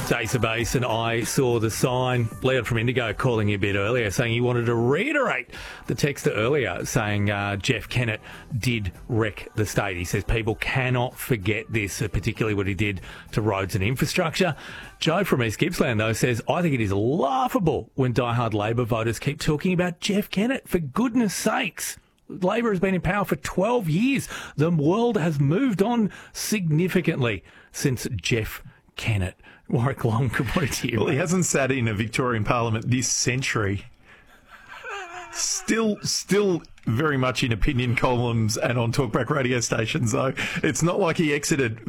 Dacer Base, and I saw the sign. Leon from Indigo calling you a bit earlier, saying he wanted to reiterate the texter earlier, saying Jeff Kennett did wreck the state. He says people cannot forget this, particularly what he did to roads and infrastructure. Joe from East Gippsland, though, says, I think it is laughable when diehard Labor voters keep talking about Jeff Kennett. For goodness sakes. Labor has been in power for 12 years. The world has moved on significantly since Jeff Kennett. Warwick Long, good morning to you. Well, he hasn't sat in a Victorian Parliament this century. Still very much in opinion columns and on talkback radio stations, though. It's not like he exited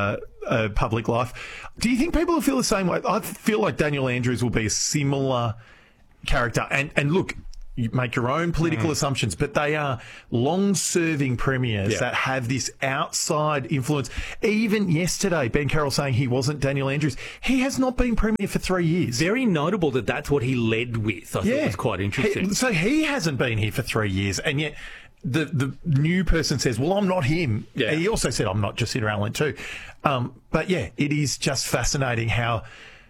public life. Do you think people will feel the same way? I feel like Daniel Andrews will be a similar character. And look, you make your own political assumptions, but they are long-serving premiers that have this outside influence. Even yesterday, Ben Carroll saying he wasn't Daniel Andrews. He has not been premier for 3 years. Very notable that that's what he led with. I think it was quite interesting. So he hasn't been here for 3 years, and yet the new person says, well, I'm not him. Yeah. He also said, I'm not Jacinta Allen too. But yeah, it is just fascinating how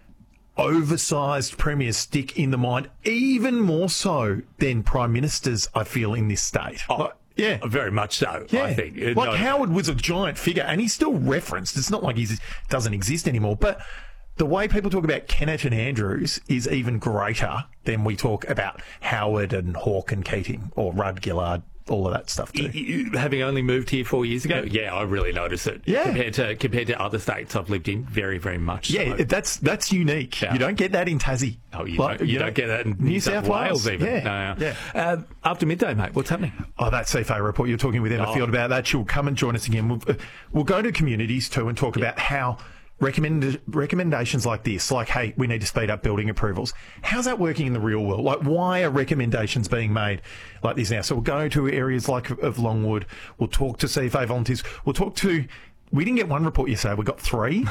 oversized premiers stick in the mind, even more so than prime ministers, I feel, in this state. Very much so, I think. Howard was a giant figure, and he's still referenced. It's not like he doesn't exist anymore. But the way people talk about Kennett and Andrews is even greater than we talk about Howard and Hawke and Keating or Rudd Gillard. All of that stuff too. Having only moved here 4 years ago, I really notice it. Yeah. Compared to other states I've lived in, very, very much. Yeah, so. That's unique. Yeah. You don't get that in Tassie. Oh, you don't get that in New South Wales even. Yeah. After midday, mate, what's happening? Oh, that CFA report. You're talking with Emma Field about that. She'll come and join us again. We'll go to communities too and talk about how recommendations like this, like, hey, we need to speed up building approvals. How's that working in the real world? Like, why are recommendations being made like this now? So we'll go to areas like of Longwood. We'll talk to CFA volunteers. We didn't get one report yesterday. We got three.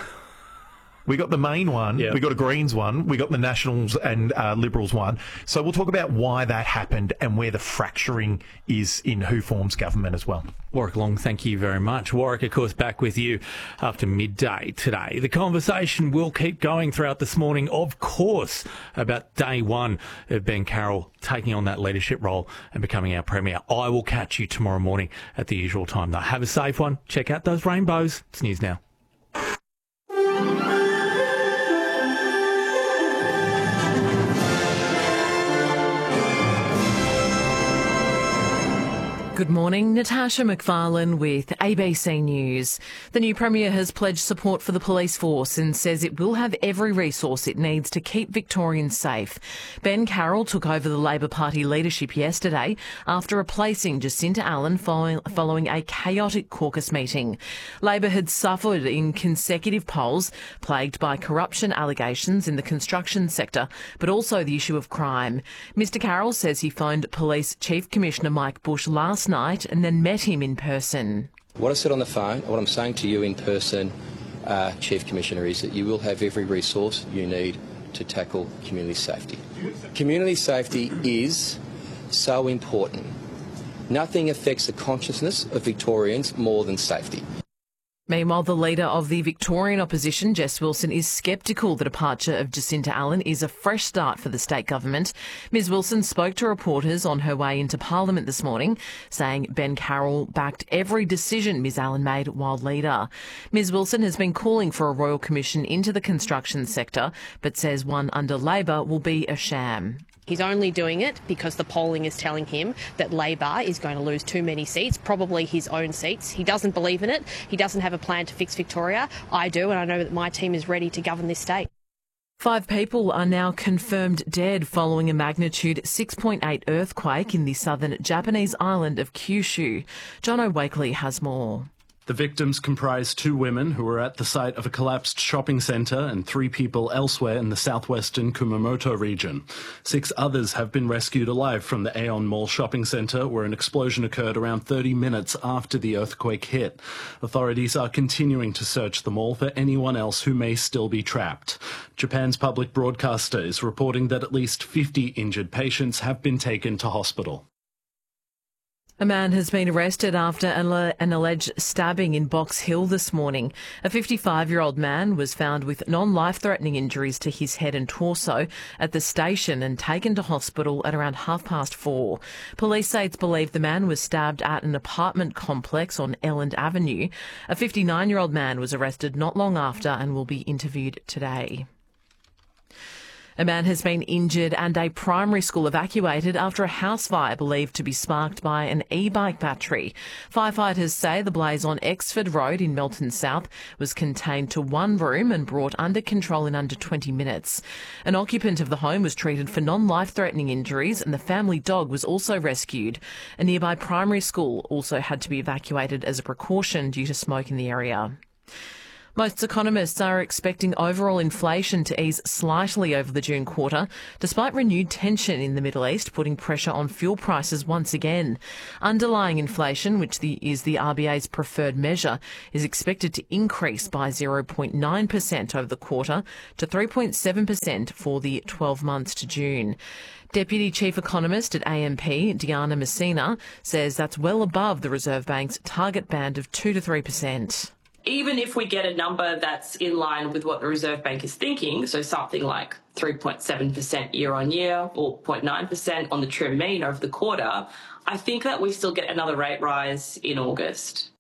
We got the main one, we got a Greens one, we got the Nationals and Liberals one. So we'll talk about why that happened and where the fracturing is in who forms government as well. Warwick Long, thank you very much. Warwick, of course, back with you after midday today. The conversation will keep going throughout this morning, of course, about day one of Ben Carroll taking on that leadership role and becoming our Premier. I will catch you tomorrow morning at the usual time, though. Have a safe one. Check out those rainbows. It's News Now. Good morning, Natasha McFarlane with ABC News. The new Premier has pledged support for the police force and says it will have every resource it needs to keep Victorians safe. Ben Carroll took over the Labor Party leadership yesterday after replacing Jacinta Allen following a chaotic caucus meeting. Labor had suffered in consecutive polls, plagued by corruption allegations in the construction sector, but also the issue of crime. Mr Carroll says he phoned Police Chief Commissioner Mike Bush last night and then met him in person. What I said on the phone, what I'm saying to you in person, Chief Commissioner, is that you will have every resource you need to tackle community safety. Community safety is so important. Nothing affects the consciousness of Victorians more than safety. Meanwhile, the leader of the Victorian opposition, Jess Wilson, is sceptical the departure of Jacinta Allen is a fresh start for the state government. Ms Wilson spoke to reporters on her way into Parliament this morning, saying Ben Carroll backed every decision Ms Allen made while leader. Ms Wilson has been calling for a royal commission into the construction sector, but says one under Labor will be a sham. He's only doing it because the polling is telling him that Labor is going to lose too many seats, probably his own seats. He doesn't believe in it. He doesn't have a plan to fix Victoria. I do, and I know that my team is ready to govern this state. 5 people are now confirmed dead following a magnitude 6.8 earthquake in the southern Japanese island of Kyushu. John O'Wakely has more. The victims comprise 2 women who were at the site of a collapsed shopping centre and 3 people elsewhere in the southwestern Kumamoto region. 6 others have been rescued alive from the Aeon Mall shopping centre, where an explosion occurred around 30 minutes after the earthquake hit. Authorities are continuing to search the mall for anyone else who may still be trapped. Japan's public broadcaster is reporting that at least 50 injured patients have been taken to hospital. A man has been arrested after an alleged stabbing in Box Hill this morning. A 55-year-old man was found with non-life-threatening injuries to his head and torso at the station and taken to hospital at around 4:30. Police aides believe the man was stabbed at an apartment complex on Elland Avenue. A 59-year-old man was arrested not long after and will be interviewed today. A man has been injured and a primary school evacuated after a house fire believed to be sparked by an e-bike battery. Firefighters say the blaze on Exford Road in Melton South was contained to one room and brought under control in under 20 minutes. An occupant of the home was treated for non-life-threatening injuries and the family dog was also rescued. A nearby primary school also had to be evacuated as a precaution due to smoke in the area. Most economists are expecting overall inflation to ease slightly over the June quarter, despite renewed tension in the Middle East putting pressure on fuel prices once again. Underlying inflation, which is the RBA's preferred measure, is expected to increase by 0.9% over the quarter to 3.7% for the 12 months to June. Deputy Chief Economist at AMP, Diana Messina, says that's well above the Reserve Bank's target band of 2 to 3%. Even if we get a number that's in line with what the Reserve Bank is thinking, so something like 3.7% year on year or 0.9% on the trim mean over the quarter, I think that we still get another rate rise in August.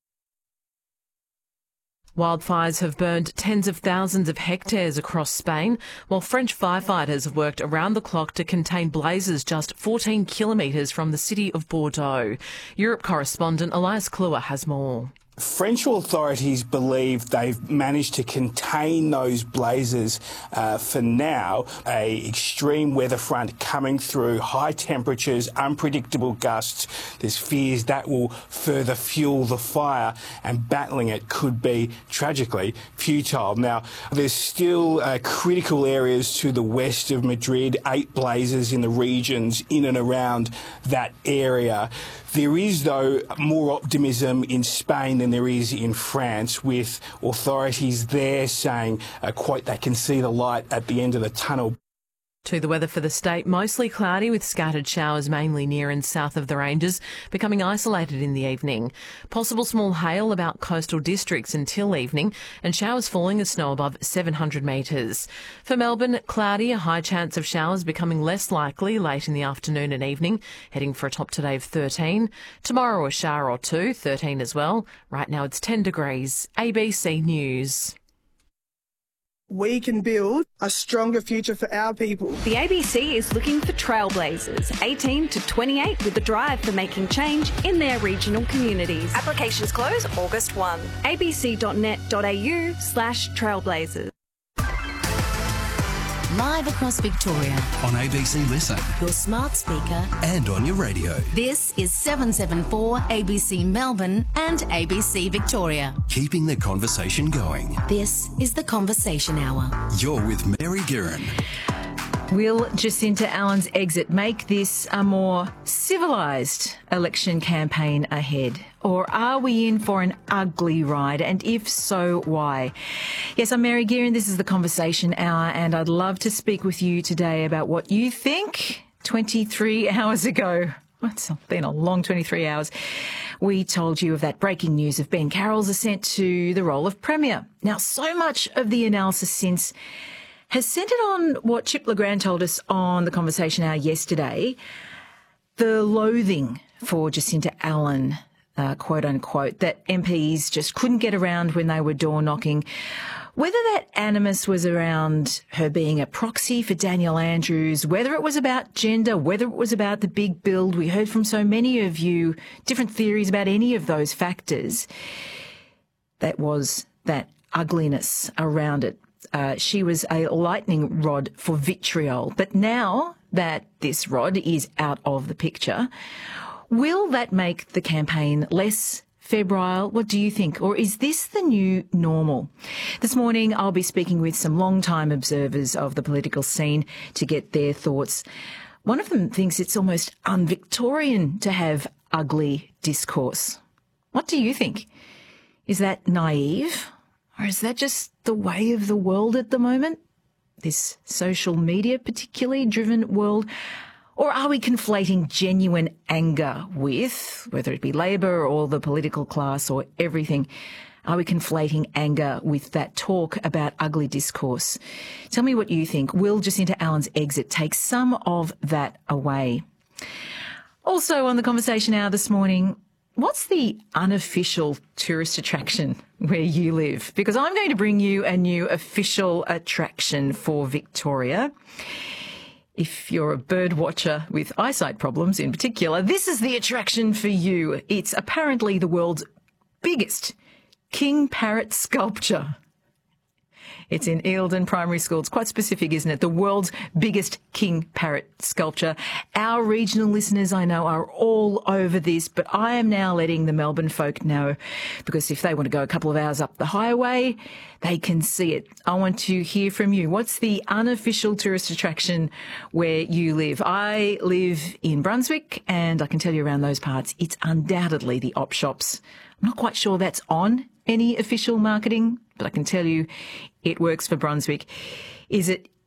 Wildfires have burned tens of thousands of hectares across Spain, while French firefighters have worked around the clock to contain blazes just 14 kilometres from the city of Bordeaux. Europe correspondent Elias Kluwer has more. French authorities believe they've managed to contain those blazes for now. A extreme weather front coming through, high temperatures, unpredictable gusts. There's fears that will further fuel the fire and battling it could be, tragically, futile. Now, there's still critical areas to the west of Madrid, 8 blazes in the regions in and around that area. There is, though, more optimism in Spain than there is in France, with authorities there saying, quote, they can see the light at the end of the tunnel. To the weather for the state, mostly cloudy with scattered showers mainly near and south of the ranges, becoming isolated in the evening. Possible small hail about coastal districts until evening and showers falling as snow above 700 metres. For Melbourne, cloudy, a high chance of showers becoming less likely late in the afternoon and evening, heading for a top today of 13. Tomorrow a shower or two, 13 as well. Right now it's 10 degrees. ABC News. We can build a stronger future for our people. The ABC is looking for trailblazers, 18 to 28, with the drive for making change in their regional communities. Applications close August 1. abc.net.au/trailblazers. Live across Victoria. On ABC Listen. Your smart speaker. And on your radio. This is 774 ABC Melbourne and ABC Victoria. Keeping the conversation going. This is The Conversation Hour. You're with Mary Guerin. Will Jacinta Allen's exit make this a more civilised election campaign ahead? Or are we in for an ugly ride? And if so, why? Yes, I'm Mary Guerin. This is The Conversation Hour, and I'd love to speak with you today about what you think. 23 hours ago, it's been a long 23 hours, we told you of that breaking news of Ben Carroll's ascent to the role of Premier. Now, so much of the analysis since has centred on what Chip Legrand told us on The Conversation Hour yesterday, the loathing for Jacinta Allen, quote unquote, that MPs just couldn't get around when they were door knocking. Whether that animus was around her being a proxy for Daniel Andrews, whether it was about gender, whether it was about the big build, we heard from so many of you different theories about any of those factors. That was that ugliness around it. She was a lightning rod for vitriol. But now that this rod is out of the picture, will that make the campaign less febrile? What do you think? Or is this the new normal? This morning, I'll be speaking with some long-time observers of the political scene to get their thoughts. One of them thinks it's almost un-Victorian to have ugly discourse. What do you think? Is that naive? Or is that just the way of the world at the moment? This social media particularly driven world? Or are we conflating genuine anger with, whether it be Labor or the political class or everything, are we conflating anger with that talk about ugly discourse? Tell me what you think. Will Jacinta Allen's exit take some of that away? Also on the conversation hour this morning, what's the unofficial tourist attraction where you live? Because I'm going to bring you a new official attraction for Victoria. If you're a bird watcher with eyesight problems in particular, this is the attraction for you. It's apparently the world's biggest king parrot sculpture. It's in Eildon Primary School. It's quite specific, isn't it? The world's biggest king parrot sculpture. Our regional listeners, I know, are all over this, but I am now letting the Melbourne folk know, because if they want to go a couple of hours up the highway, they can see it. I want to hear from you. What's the unofficial tourist attraction where you live? I live in Brunswick, and I can tell you around those parts, it's undoubtedly the op shops. I'm not quite sure that's on any official marketing, but I can tell you it works for Brunswick. Is it